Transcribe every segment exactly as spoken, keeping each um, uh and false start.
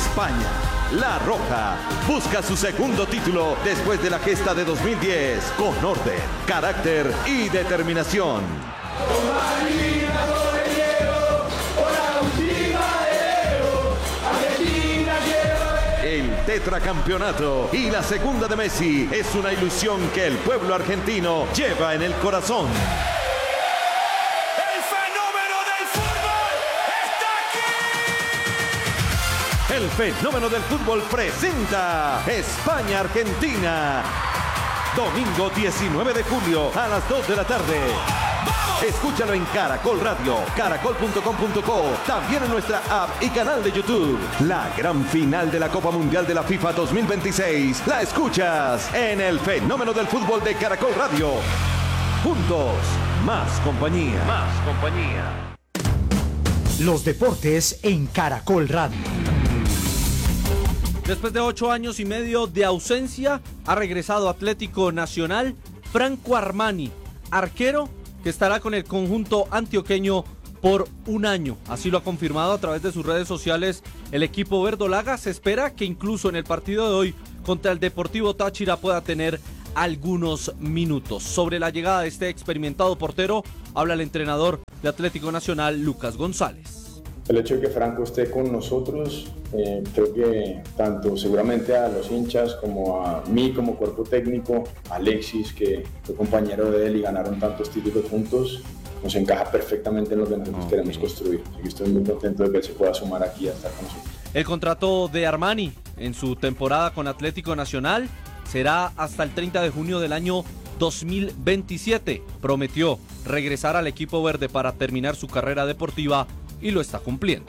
España. La Roja busca su segundo título después de la gesta de dos mil diez con orden, carácter y determinación. El tetracampeonato y la segunda de Messi es una ilusión que el pueblo argentino lleva en el corazón. ¡El fenómeno del fútbol está aquí! El fenómeno del fútbol presenta España-Argentina. Domingo diecinueve de julio a las dos de la tarde. Escúchalo en Caracol Radio, caracol punto com punto co, también en nuestra app y canal de YouTube. La gran final de la Copa Mundial de la FIFA dos mil veintiséis la escuchas en el fenómeno del fútbol de Caracol Radio. Juntos, más compañía. Más compañía. Los deportes en Caracol Radio. Después de ocho años y medio de ausencia, ha regresado Atlético Nacional Franco Armani, arquero que estará con el conjunto antioqueño por un año. Así lo ha confirmado a través de sus redes sociales el equipo verdolaga. Se espera que incluso en el partido de hoy contra el Deportivo Táchira pueda tener algunos minutos. Sobre la llegada de este experimentado portero, habla el entrenador de Atlético Nacional, Lucas González. El hecho de que Franco esté con nosotros, eh, creo que tanto seguramente a los hinchas como a mí como cuerpo técnico, a Alexis, que fue compañero de él y ganaron tantos títulos juntos, nos encaja perfectamente en lo que nosotros okay. queremos construir. Así que estoy muy contento de que él se pueda sumar aquí a estar con nosotros. El contrato de Armani en su temporada con Atlético Nacional será hasta el treinta de junio del año dos mil veintisiete. Prometió regresar al equipo verde para terminar su carrera deportiva y lo está cumpliendo.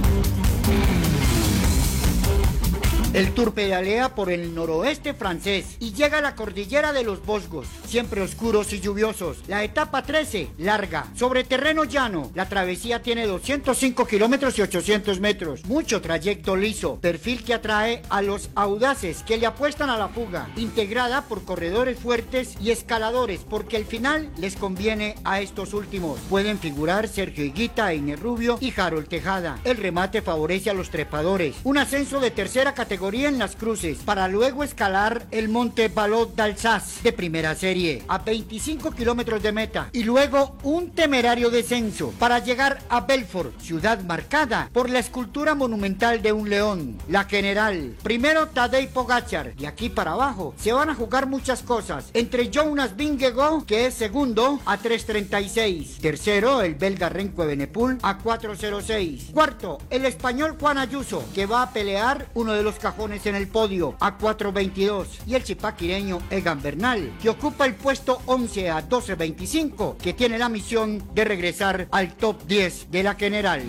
El Tour pedalea por el noroeste francés y llega a la cordillera de los Vosgos, siempre oscuros y lluviosos. La etapa trece, larga, sobre terreno llano. La travesía tiene doscientos cinco kilómetros y ochocientos metros. Mucho trayecto liso, perfil que atrae a los audaces que le apuestan a la fuga. Integrada por corredores fuertes y escaladores, porque al final les conviene a estos últimos. Pueden figurar Sergio Higuita, Einer Rubio y Harold Tejada. El remate favorece a los trepadores. Un ascenso de tercera categoría en las cruces, para luego escalar el monte Balot d'Alsace de primera serie a veinticinco kilómetros de meta y luego un temerario descenso para llegar a Belfort, ciudad marcada por la escultura monumental de un león. La general, primero Tadej Pogačar, de aquí para abajo se van a jugar muchas cosas, entre Jonas Vingegaard, que es segundo, a tres treinta y seis, tercero el belga Remco Evenepoel a cuatro cero seis, cuarto el español Juan Ayuso, que va a pelear uno de los cajones en el podio a cuatro veintidós, y el chipaquireño Egan Bernal, que ocupa el puesto once a doce veinticinco, que tiene la misión de regresar al top diez de la general.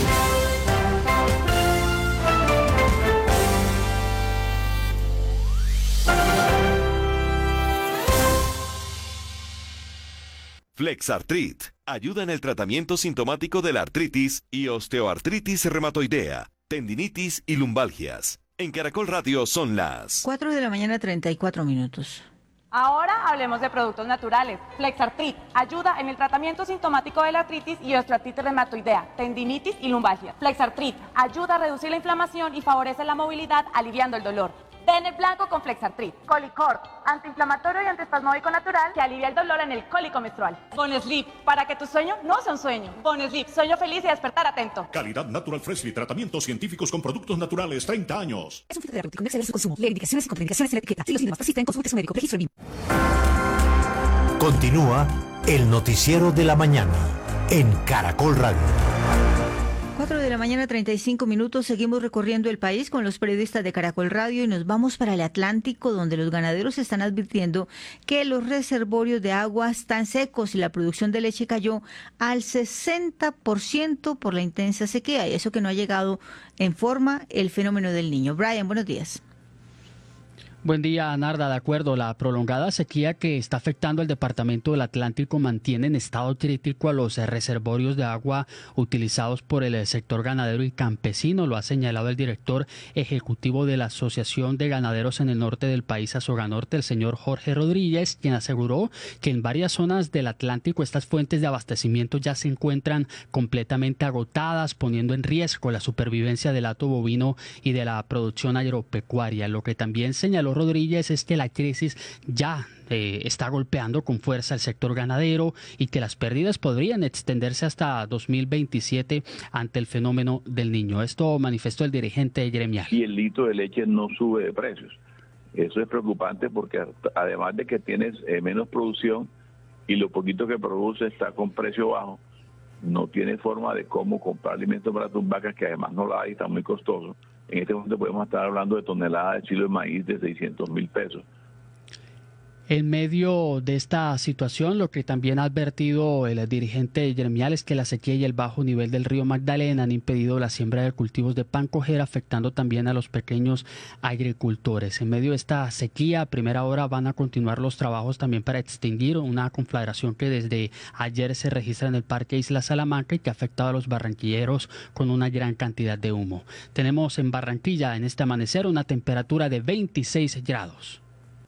Flexartrit ayuda en el tratamiento sintomático de la artritis y osteoartritis reumatoidea, tendinitis y lumbalgias. En Caracol Radio son las cuatro de la mañana, treinta y cuatro minutos. Ahora hablemos de productos naturales. Flexartrit ayuda en el tratamiento sintomático de la artritis y osteoartritis reumatoidea, tendinitis y lumbalgia. Flexartrit ayuda a reducir la inflamación y favorece la movilidad, aliviando el dolor. Bene Blanco con Flexartrit. Colicort, antiinflamatorio y antiespasmódico natural que alivia el dolor en el cólico menstrual. Bonesleep, para que tu sueño no sea un sueño. Bonesleep, sueño feliz y despertar atento. Calidad Natural Freshly, tratamientos científicos con productos naturales, treinta años. Es un fitoterapéutico, no exceder su consumo. Lee indicaciones y contraindicaciones en la etiqueta. Si los síntomas persisten, consulte a su médico. Registro en Continúa el noticiero de la mañana en Caracol Radio. cuatro de la mañana, treinta y cinco minutos. Seguimos recorriendo el país con los periodistas de Caracol Radio y nos vamos para el Atlántico, donde los ganaderos están advirtiendo que los reservorios de agua están secos y la producción de leche cayó al sesenta por ciento por la intensa sequía, y eso que no ha llegado en forma el fenómeno del Niño. Brian, buenos días. Buen día, Narda. De acuerdo, la prolongada sequía que está afectando al departamento del Atlántico mantiene en estado crítico a los reservorios de agua utilizados por el sector ganadero y campesino. Lo ha señalado el director ejecutivo de la Asociación de Ganaderos en el norte del país, Asoganorte, el señor Jorge Rodríguez, quien aseguró que en varias zonas del Atlántico estas fuentes de abastecimiento ya se encuentran completamente agotadas, poniendo en riesgo la supervivencia del hato bovino y de la producción agropecuaria. Lo que también señaló Rodríguez es que la crisis ya eh, está golpeando con fuerza el sector ganadero y que las pérdidas podrían extenderse hasta dos mil veintisiete ante el fenómeno del Niño. Esto manifestó el dirigente gremial. Y el litro de leche no sube de precios. Eso es preocupante porque además de que tienes eh, menos producción y lo poquito que produce está con precio bajo, no tienes forma de cómo comprar alimentos para tus vacas, que además no la hay, está muy costoso. En este momento podemos estar hablando de toneladas de kilo de maíz de seiscientos mil pesos. En medio de esta situación, lo que también ha advertido el dirigente gremial es que la sequía y el bajo nivel del río Magdalena han impedido la siembra de cultivos de pan cojera, afectando también a los pequeños agricultores. En medio de esta sequía, a primera hora van a continuar los trabajos también para extinguir una conflagración que desde ayer se registra en el Parque Isla Salamanca y que ha afectado a los barranquilleros con una gran cantidad de humo. Tenemos en Barranquilla en este amanecer una temperatura de veintiséis grados.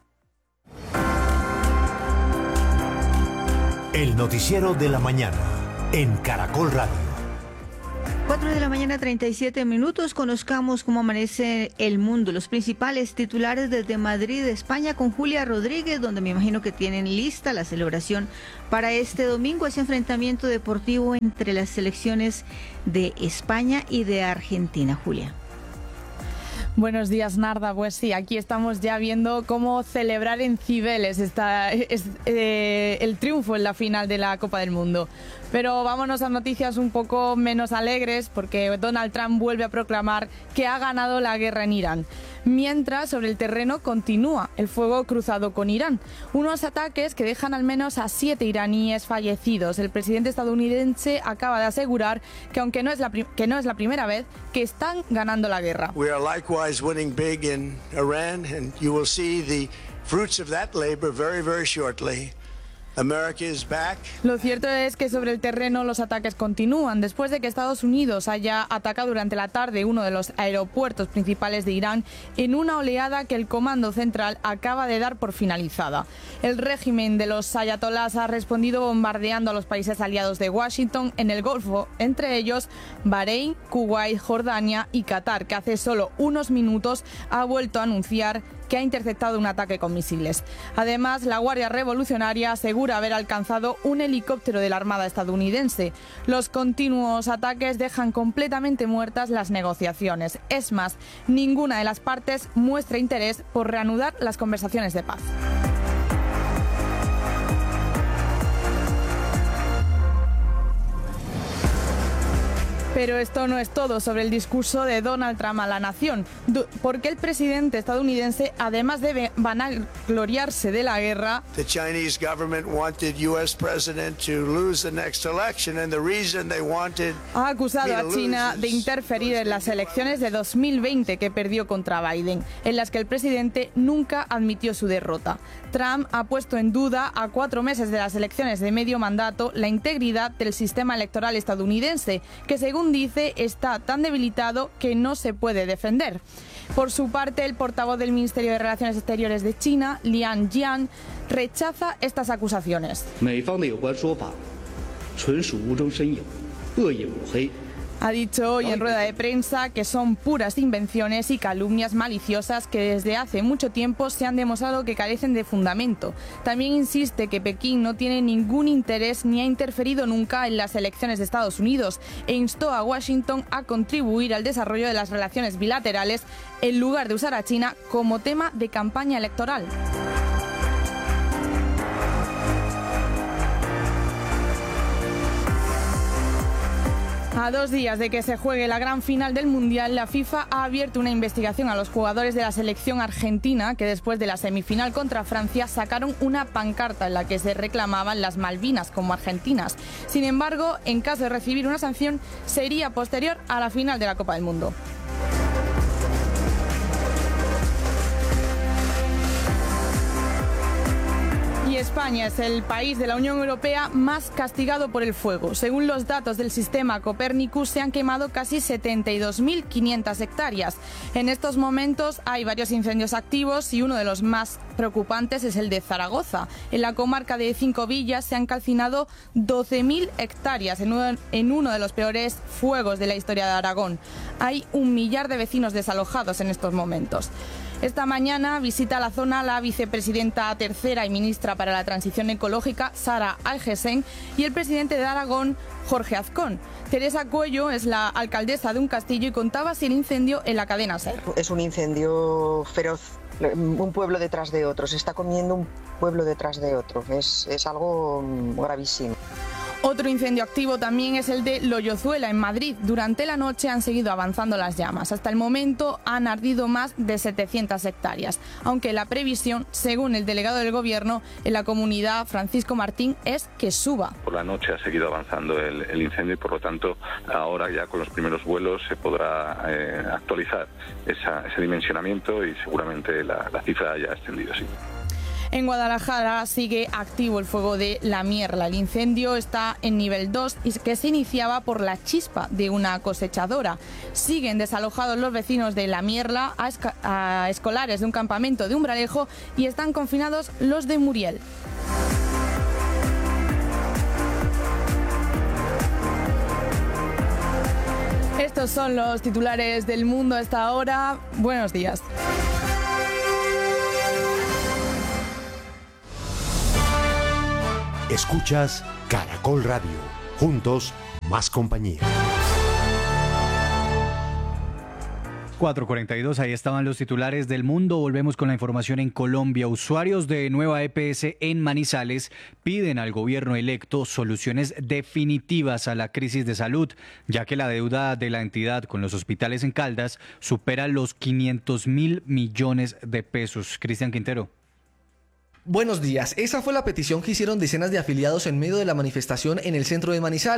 El noticiero de la mañana en Caracol Radio. cuatro de la mañana, treinta y siete minutos. Conozcamos cómo amanece el mundo. Los principales titulares desde Madrid, España, con Julia Rodríguez, donde me imagino que tienen lista la celebración para este domingo, ese enfrentamiento deportivo entre las selecciones de España y de Argentina. Julia. Buenos días, Narda. Pues sí, aquí estamos ya viendo cómo celebrar en Cibeles esta, es, eh, el triunfo en la final de la Copa del Mundo. Pero vámonos a noticias un poco menos alegres, porque Donald Trump vuelve a proclamar que ha ganado la guerra en Irán. Mientras, sobre el terreno continúa el fuego cruzado con Irán. Unos ataques que dejan al menos a siete iraníes fallecidos. El presidente estadounidense acaba de asegurar que, aunque no es la, que no es la primera vez, que están ganando la guerra. We are likewise winning big in Iran, and you will see the fruits of that labor very, very shortly. America is back. Lo cierto es que sobre el terreno los ataques continúan. Después de que Estados Unidos haya atacado durante la tarde uno de los aeropuertos principales de Irán en una oleada que el Comando Central acaba de dar por finalizada. El régimen de los ayatolás ha respondido bombardeando a los países aliados de Washington en el Golfo, entre ellos Bahrein, Kuwait, Jordania y Qatar, que hace solo unos minutos ha vuelto a anunciar que ha interceptado un ataque con misiles. Además, la Guardia Revolucionaria asegura haber alcanzado un helicóptero de la Armada estadounidense. Los continuos ataques dejan completamente muertas las negociaciones. Es más, ninguna de las partes muestra interés por reanudar las conversaciones de paz. Pero esto no es todo sobre el discurso de Donald Trump a la nación, porque el presidente estadounidense, además de vanagloriarse de la guerra, The Chinese government wanted U S president to lose the next election, and the reason they wanted ha acusado a China de interferir en las elecciones de dos mil veinte que perdió contra Biden, en las que el presidente nunca admitió su derrota. Trump ha puesto en duda, a cuatro meses de las elecciones de medio mandato, la integridad del sistema electoral estadounidense, que según dice está tan debilitado que no se puede defender. Por su parte, el portavoz del Ministerio de Relaciones Exteriores de China, Liang Jian, rechaza estas acusaciones. Ha dicho hoy en rueda de prensa que son puras invenciones y calumnias maliciosas que desde hace mucho tiempo se han demostrado que carecen de fundamento. También insiste que Pekín no tiene ningún interés ni ha interferido nunca en las elecciones de Estados Unidos e instó a Washington a contribuir al desarrollo de las relaciones bilaterales en lugar de usar a China como tema de campaña electoral. A dos días de que se juegue la gran final del Mundial, la FIFA ha abierto una investigación a los jugadores de la selección argentina que después de la semifinal contra Francia sacaron una pancarta en la que se reclamaban las Malvinas como argentinas. Sin embargo, en caso de recibir una sanción, sería posterior a la final de la Copa del Mundo. Y España es el país de la Unión Europea más castigado por el fuego. Según los datos del sistema Copernicus, se han quemado casi setenta y dos mil quinientas hectáreas. En estos momentos hay varios incendios activos y uno de los más preocupantes es el de Zaragoza. En la comarca de Cinco Villas se han calcinado doce mil hectáreas en uno, en uno de los peores fuegos de la historia de Aragón. Hay un millar de vecinos desalojados en estos momentos. Esta mañana visita la zona la vicepresidenta tercera y ministra para la Transición Ecológica, Sara Algesen, y el presidente de Aragón, Jorge Azcón. Teresa Cuello es la alcaldesa de un castillo y contaba así el incendio en la cadena SER. Es un incendio feroz, un pueblo detrás de otro, se está comiendo un pueblo detrás de otro, es, es algo gravísimo. Otro incendio activo también es el de Loyozuela, en Madrid. Durante la noche han seguido avanzando las llamas. Hasta el momento han ardido más de setecientas hectáreas, aunque la previsión, según el delegado del Gobierno en la comunidad, Francisco Martín, es que suba. Por la noche ha seguido avanzando el, el incendio y, por lo tanto, ahora ya con los primeros vuelos se podrá eh, actualizar esa, ese dimensionamiento y seguramente la, la cifra haya ascendido, sí. En Guadalajara sigue activo el fuego de La Mierla. El incendio está en nivel dos y que se iniciaba por la chispa de una cosechadora. Siguen desalojados los vecinos de La Mierla a, esca- a escolares de un campamento de Umbralejo y están confinados los de Muriel. Estos son los titulares del mundo a esta hora. Buenos días. Escuchas Caracol Radio. Juntos, más compañía. cuatro cuarenta y dos, ahí estaban los titulares del mundo. Volvemos con la información en Colombia. Usuarios de Nueva E P S en Manizales piden al gobierno electo soluciones definitivas a la crisis de salud, ya que la deuda de la entidad con los hospitales en Caldas supera los quinientos mil millones de pesos. Cristian Quintero. Buenos días. Esa fue la petición que hicieron decenas de afiliados en medio de la manifestación en el centro de Manizales.